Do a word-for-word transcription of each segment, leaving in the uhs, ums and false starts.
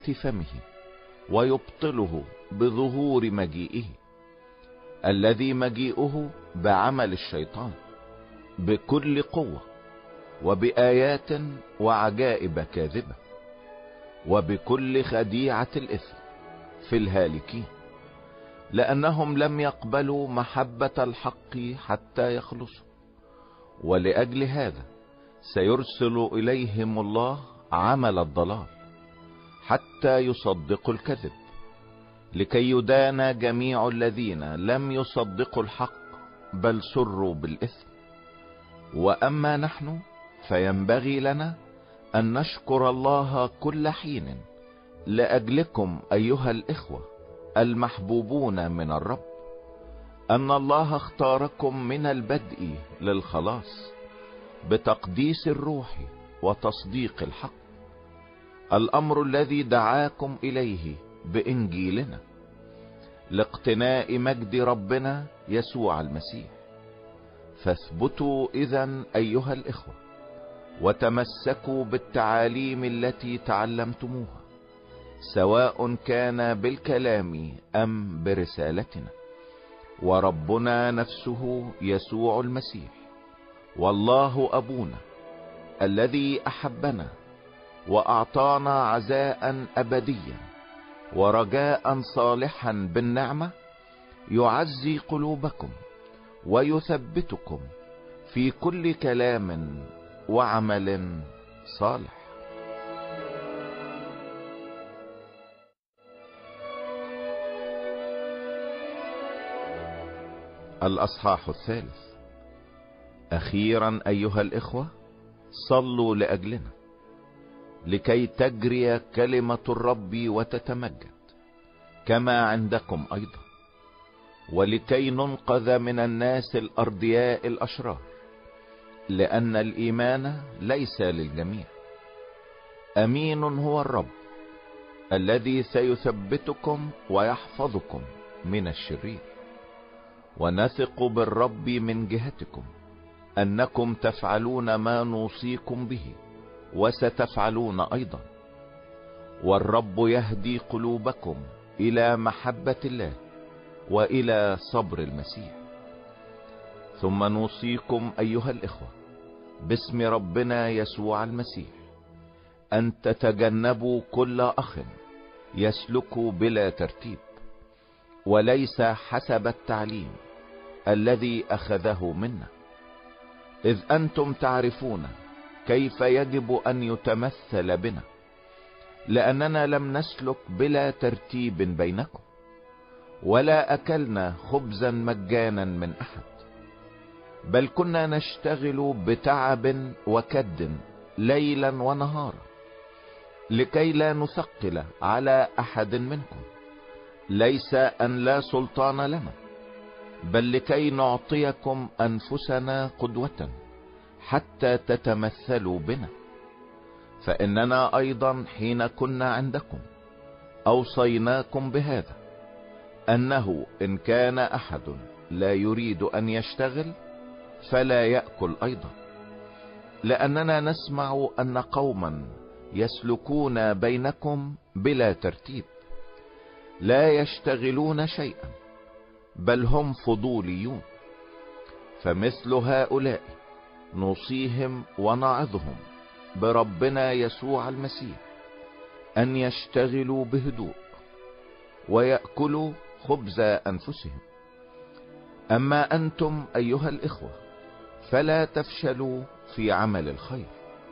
فمه ويبطله بظهور مجيئه، الذي مجيئه بعمل الشيطان بكل قوة وبآيات وعجائب كاذبة وبكل خديعة الإثم في الهالكين، لأنهم لم يقبلوا محبة الحق حتى يخلصوا. ولأجل هذا سيرسل إليهم الله عمل الضلال حتى يصدقوا الكذب، لكي يدان جميع الذين لم يصدقوا الحق بل سروا بالإثم. وأما نحن فينبغي لنا أن نشكر الله كل حين لأجلكم أيها الإخوة المحبوبون من الرب، أن الله اختاركم من البدء للخلاص بتقديس الروح وتصديق الحق، الأمر الذي دعاكم إليه بإنجيلنا، لاقتناء مجد ربنا يسوع المسيح. فاثبتوا إذن أيها الإخوة، وتمسكوا بالتعاليم التي تعلمتموها، سواء كان بالكلام أم برسالتنا. وربنا نفسه يسوع المسيح والله أبونا الذي أحبنا وأعطانا عزاء أبديا ورجاء صالحا بالنعمة، يعزي قلوبكم ويثبتكم في كل كلام وعمل صالح. الأصحاح الثالث. أخيرا أيها الإخوة صلوا لأجلنا، لكي تجري كلمة الرب وتتمجد كما عندكم أيضا، ولكي ننقذ من الناس الأرضياء الأشرار، لأن الإيمان ليس للجميع. أمين هو الرب الذي سيثبتكم ويحفظكم من الشرير. ونثق بالرب من جهتكم أنكم تفعلون ما نوصيكم به وستفعلون أيضا، والرب يهدي قلوبكم إلى محبة الله وإلى صبر المسيح. ثم نوصيكم أيها الإخوة باسم ربنا يسوع المسيح أن تتجنبوا كل أخ يسلك بلا ترتيب وليس حسب التعليم الذي أخذه منا، إذ أنتم تعرفون كيف يجب أن يتمثل بنا، لأننا لم نسلك بلا ترتيب بينكم، ولا أكلنا خبزا مجانا من أحد، بل كنا نشتغل بتعب وكد ليلا ونهارا، لكي لا نثقل على أحد منكم، ليس أن لا سلطان لنا، بل لكي نعطيكم أنفسنا قدوة حتى تتمثلوا بنا. فإننا أيضا حين كنا عندكم أوصيناكم بهذا، أنه إن كان أحد لا يريد أن يشتغل فلا يأكل أيضا، لأننا نسمع أن قوما يسلكون بينكم بلا ترتيب، لا يشتغلون شيئا، بل هم فضوليون. فمثل هؤلاء نوصيهم ونعظهم بربنا يسوع المسيح أن يشتغلوا بهدوء ويأكلوا خبز أنفسهم. أما أنتم أيها الإخوة فلا تفشلوا في عمل الخير.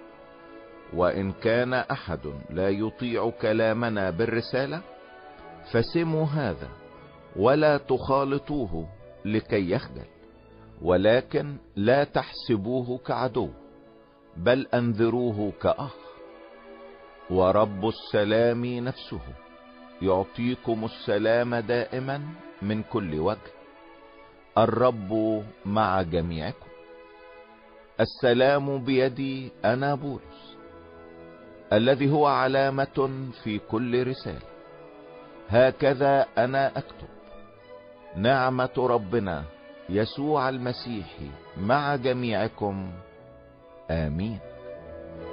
وإن كان أحد لا يطيع كلامنا بالرسالة فسموا هذا ولا تخالطوه لكي يخجل، ولكن لا تحسبوه كعدو، بل أنذروه كأخ. ورب السلام نفسه يعطيكم السلام دائما من كل وجه. الرب مع جميعكم. السلام بيدي أنا بولس، الذي هو علامة في كل رسالة. هكذا أنا أكتب. نعمة ربنا يسوع المسيح مع جميعكم. آمين.